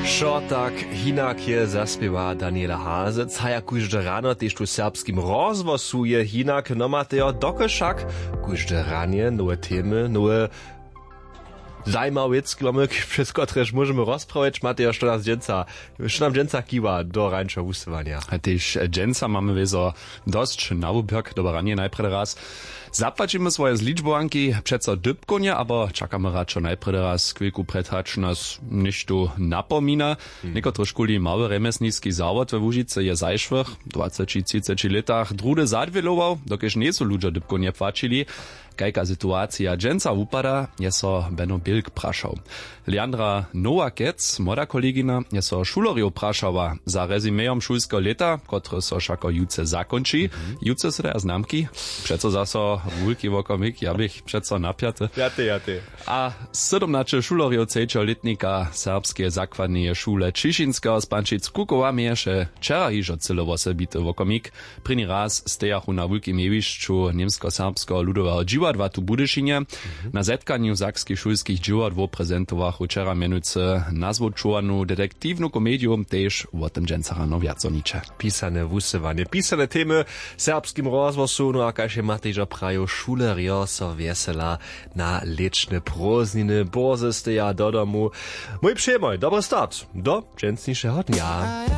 Šo tak hinak je zaspěwa Daniela Hazec, a jak kujžde rano tež tu serbskim rozvosuje hinak, no Mateo dokošak, kujžde ranie nowe temy, nowe zajmawiec, przez kotreż możemy rozprawiać, Mateo, što nam dżęca kiwa do rańsza usywania. A też dżęca mamy wieso dość nawubjak, do ranie najpierw raz. Zapłacimy swoje zliczbowanki przeco dybkonie, aber czekamy raczej najpierw raz kwiku prethacz nas niż tu napomina. Niekotore szkoli mały remesnicki zawod we Łużyce je zajszwych, 20-30 latach drudy zadwielował, dokiż nie są ludzie dybkonie płacili. Kajka sytuacja dżęca upada, je so Benno Bilk praszał. Leandra Nowakec, młoda kolegina, je so šulerjo praszała za rezumejom šulskiego leta, które so šako juce zakończy. Juce se daja znamki, przeco zaso wulki wokomik, ja bych przeco napiaty. Jaty. A 17 šulerjo letnika serbskie zakładnie szule Čišinska z Pančic Kukowa mieše wczera hižo celowo sebity wokomik. Pryni raz stejachu na wulkim jewiszczu niemsko-serbsko ludowego dziwadła tu Budyšinie. Na zetkaniu zakskich szulskich dziwadł prezentowachu wczera mianujcy nazwučuvanu detektywnu komedium też o tym dżęcarano wiaconicze. Pisane wusywanie, pisane temy serbskim rozwosu, no a każe Matejża prajo šulerjo so wesela na leczne próżniny, boze steja do domu. Mój przyjemoj, dobry start do dżęcniszego dnia.